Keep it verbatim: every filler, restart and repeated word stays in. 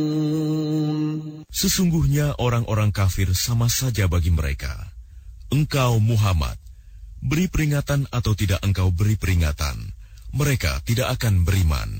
Sesungguhnya orang-orang kafir sama saja bagi mereka. Engkau Muhammad, beri peringatan atau tidak engkau beri peringatan, mereka tidak akan beriman.